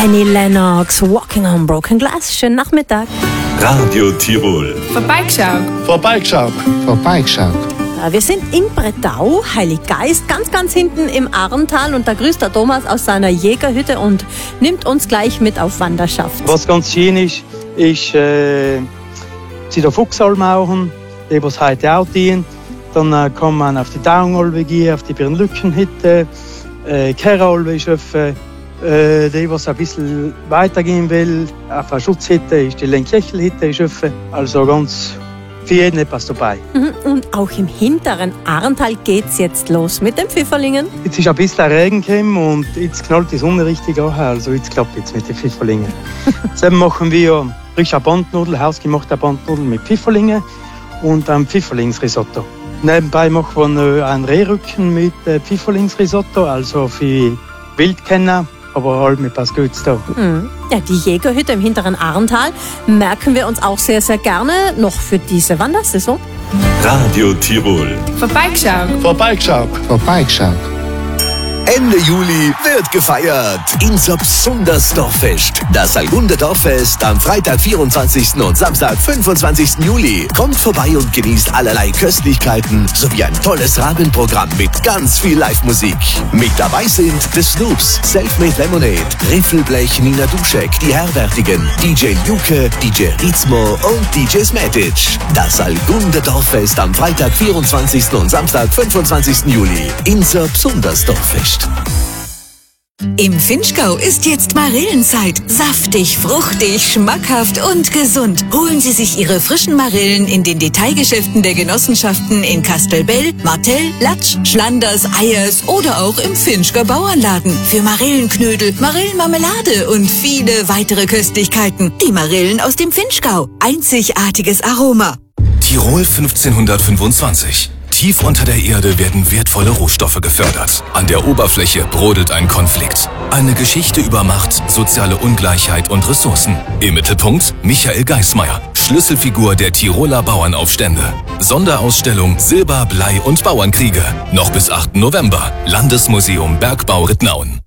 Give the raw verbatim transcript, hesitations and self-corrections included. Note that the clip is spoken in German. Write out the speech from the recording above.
Annie Lennox, Walking on Broken Glass. Schönen Nachmittag. Radio Tirol. Vorbeigeschaut. Vorbeigeschaut. Vorbeigeschaut. Wir sind in Brettau, Heiliggeist, ganz, ganz hinten im Ahrntal. Und da grüßt der Thomas aus seiner Jägerhütte und nimmt uns gleich mit auf Wanderschaft. Was ganz schön ist, ist äh, zu der Fuchsalmauchen, die was heute auch dienen. Dann äh, kann man auf die Dauenolbe gehen, auf die Birnlückenhütte, äh, Kerolbe schöpfen. Äh, die, was ein bisschen weitergehen will, auf eine Schutzhütte ist die Lenkirchelhütte schöpfen. Also ganz für jeden etwas dabei. Und auch im hinteren Ahrntal geht's jetzt los mit den Pfifferlingen. Jetzt ist ein bisschen Regen gekommen und jetzt knallt die Sonne richtig an. Also jetzt klappt jetzt mit den Pfifferlingen. Zusammen machen wir frische Bandnudel, hausgemachte Bandnudel mit Pfifferlingen und ein Pfifferlingsrisotto. Nebenbei machen wir noch einen Rehrücken mit Pfifferlingsrisotto, also für Wildkenner, aber halt mit was Gutes da. Mhm. Ja, die Jägerhütte im hinteren Ahrntal merken wir uns auch sehr, sehr gerne noch für diese Wandersaison. Radio Tirol. Vorbeigeschaut. Vorbeigeschaut. Vorbeigeschaut. Ende Juli wird gefeiert. Inser Bsundersdorffest. Das Salgunder Dorffest am Freitag, vierundzwanzigsten und Samstag, fünfundzwanzigsten Juli. Kommt vorbei und genießt allerlei Köstlichkeiten sowie ein tolles Rahmenprogramm mit ganz viel Live-Musik. Mit dabei sind The Snoops, Selfmade Lemonade, Riffelblech, Nina Duschek, die Herwärtigen, D J Juke, D J Ritzmo und D J Smatic. Das Salgunder Dorffest am Freitag, vierundzwanzigsten und Samstag, fünfundzwanzigsten Juli. Inser Bsundersdorffest. Im Vinschgau ist jetzt Marillenzeit. Saftig, fruchtig, schmackhaft und gesund. Holen Sie sich Ihre frischen Marillen in den Detailgeschäften der Genossenschaften in Kastelbell, Martell, Latsch, Schlanders, Eyers oder auch im Vinschger Bauernladen. Für Marillenknödel, Marillenmarmelade und viele weitere Köstlichkeiten. Die Marillen aus dem Vinschgau. Einzigartiges Aroma. Tirol fünfzehnhundertfünfundzwanzig. Tief unter der Erde werden wertvolle Rohstoffe gefördert. An der Oberfläche brodelt ein Konflikt. Eine Geschichte über Macht, soziale Ungleichheit und Ressourcen. Im Mittelpunkt Michael Geismeier, Schlüsselfigur der Tiroler Bauernaufstände. Sonderausstellung Silber, Blei und Bauernkriege. Noch bis achten November. Landesmuseum Bergbau Rittnauen.